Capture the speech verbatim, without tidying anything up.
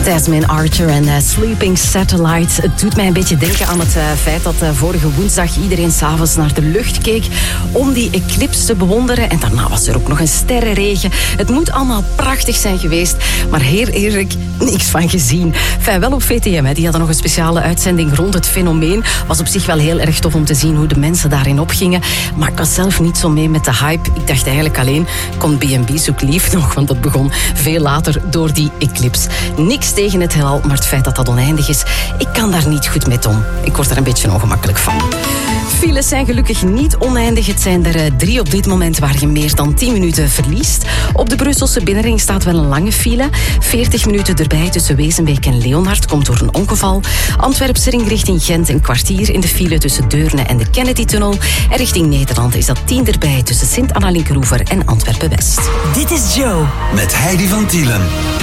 Tasmin Archer en uh, Sleeping Satellite. Het doet mij een beetje denken aan het uh, feit dat uh, vorige woensdag iedereen s'avonds naar de lucht keek om die eclipse te bewonderen. En daarna was er ook nog een sterrenregen. Het moet allemaal prachtig zijn geweest, maar heel eerlijk, niks van gezien. Enfin, wel op V T M, hè. Die hadden nog een speciale uitzending rond het fenomeen. Was op zich wel heel erg tof om te zien hoe de mensen daarin opgingen. Maar ik was zelf niet zo mee met de hype. Ik dacht eigenlijk alleen, kon B en B zoek lief nog, want dat begon veel later door die eclipse. Niks tegen het heelal, maar het feit dat dat oneindig is, ik kan daar niet goed mee om. Ik word er een beetje ongemakkelijk van. Files zijn gelukkig niet oneindig. Het zijn er uh, drie op dit moment waar je meer dan tien minuten verliest. Op de Brusselse binnenring staat wel een lange file. veertig minuten erbij tussen Wezenbeek en Leonhard. Komt door een ongeval. Antwerpse ring richting Gent een kwartier in de file tussen Deurne en de Kennedy-tunnel. En richting Nederland is dat tien erbij tussen Sint-Anna-Linkeroever en Antwerpen-West. Dit is Joe. Met Heidi van Tielen.